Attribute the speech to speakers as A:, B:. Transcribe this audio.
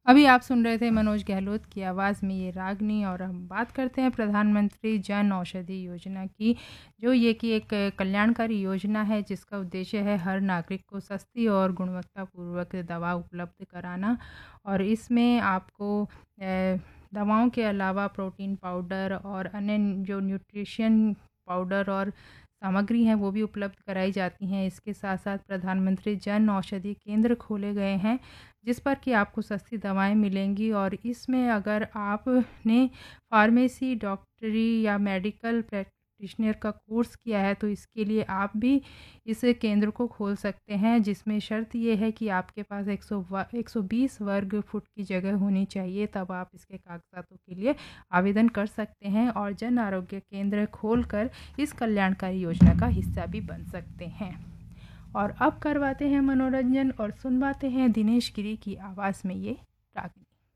A: अभी आप सुन रहे थे मनोज गहलोत की आवाज़ में ये रागनी। और हम बात करते हैं प्रधानमंत्री जन औषधि योजना की, जो ये कि एक कल्याणकारी योजना है जिसका उद्देश्य है हर नागरिक को सस्ती और गुणवत्तापूर्वक दवा उपलब्ध कराना। और इसमें आपको दवाओं के अलावा प्रोटीन पाउडर और अन्य जो न्यूट्रिशन पाउडर और सामग्री हैं वो भी उपलब्ध कराई जाती हैं। इसके साथ साथ प्रधानमंत्री जन औषधि केंद्र खोले गए हैं जिस पर कि आपको सस्ती दवाएं मिलेंगी। और इसमें अगर आपने फार्मेसी, डॉक्टरी या मेडिकल प्रैक्टिशनर का कोर्स किया है तो इसके लिए आप भी इस केंद्र को खोल सकते हैं, जिसमें शर्त ये है कि आपके पास 120 वर्ग फुट की जगह होनी चाहिए, तब आप इसके कागजातों के लिए आवेदन कर सकते हैं और जन आरोग्य केंद्र खोलकर इस कल्याणकारी योजना का हिस्सा भी बन सकते हैं। और अब करवाते हैं मनोरंजन और सुनवाते हैं दिनेश गिरी की आवाज़ में ये रागनी।